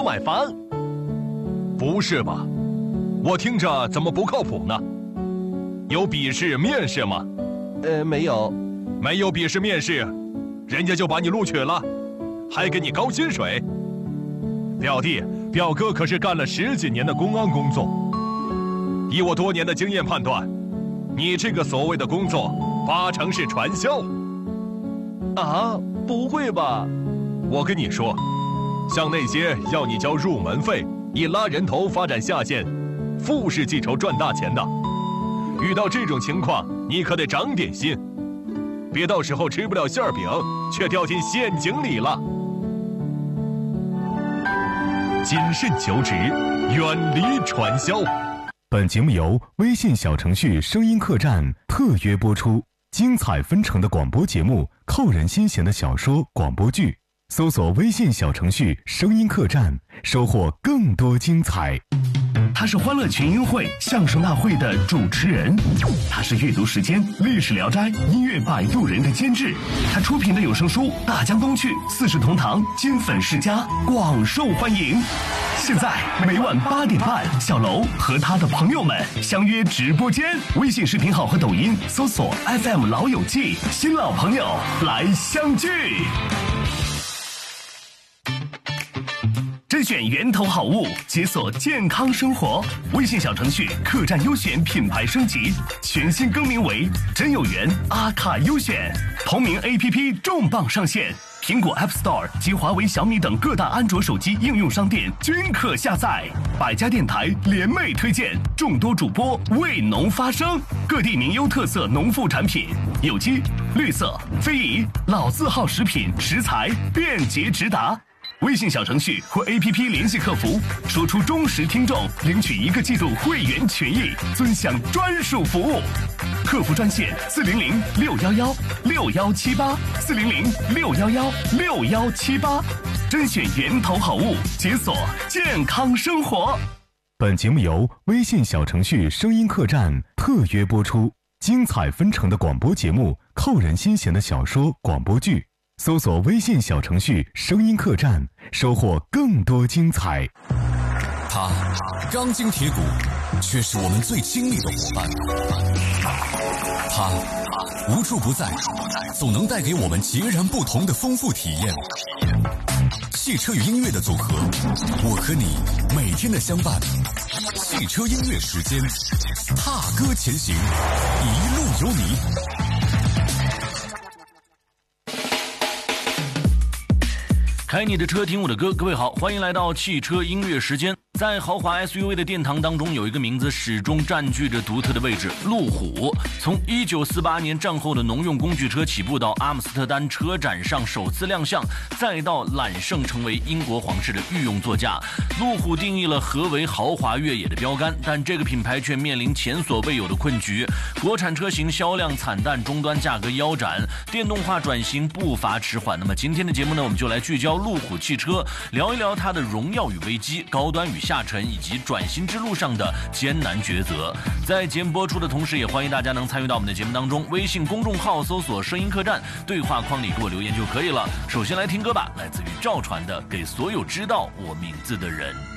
买房。 不是吧？我听着怎么不靠谱呢？有笔试、面试吗？ 没有。 没有笔试、面试，人家就把你录取了，还给你高薪水。表弟、表哥可是干了10几年的公安工作，以我多年的经验判断，你这个所谓的工作8成是传销。 啊，不会吧？ 我跟你说，像那些要你交入门费，以拉人头发展下线，富士记仇赚大钱的，遇到这种情况，你可得长点心，别到时候吃不了馅饼，却掉进陷阱里了。谨慎求职，远离传销。 本节目由微信小程序声音客栈特约播出，精彩纷呈的广播节目，扣人心弦的小说、广播剧，搜索微信小程序声音客栈，收获更多精彩。 他是欢乐群英会相声大会的主持人，他是阅读时间历史聊斋音乐摆渡人的监制，他出品的有声书《大江东去》4世同堂金粉世家广受欢迎。现在每晚8点半，小楼和他的朋友们相约直播间，微信视频号和抖音搜索 FM 老友记，新老朋友来相聚。甄选源头好物，解锁健康生活。微信小程序客栈优选品牌升级，全新更名为真有缘阿卡优选。同名 APP 重磅上线，苹果 App Store 及华为、小米等各大安卓手机应用商店均可下载。百家电台联袂推荐，众多主播为农发声，各地名优特色农副产品，有机、绿色、非遗、老字号食品食材便捷直达。微信小程序或 APP 联系客服，说出忠实听众，领取1个季度会员权益，尊享专属服务。客服专线400-611611，400-611-6178，甄选源头好物，解锁健康生活。 本节目由微信小程序声音客栈特约播出，精彩纷呈的广播节目，扣人心弦的小说、广播剧，搜索微信小程序声音客栈，收获更多精彩。 他钢筋铁骨，却是我们最亲密的伙伴。他无处不在，总能带给我们截然不同的丰富体验。汽车与音乐的组合，我和你每天的相伴。汽车音乐时间，踏歌前行，一路有你。 开你的车，听我的歌。各位好，欢迎来到汽车音乐时间。在豪华 SUV 的殿堂当中，有一个名字始终占据着独特的位置——路虎。从1948年战后的农用工具车起步，到阿姆斯特丹车展上首次亮相，再到揽胜成为英国皇室的御用座驾，路虎定义了何为豪华越野的标杆。但这个品牌却面临前所未有的困局，国产车型销量惨淡，终端价格腰斩，电动化转型步伐迟缓。那么今天的节目呢，我们就来聚焦路虎汽车，聊一聊它的荣耀与危机、高端与下沉，以及转型之路上的艰难抉择。在节目播出的同时，也欢迎大家能参与到我们的节目当中，微信公众号搜索声音客栈，对话框里给我留言就可以了。首先来听歌吧，来自于赵传的《给所有知道我名字的人》。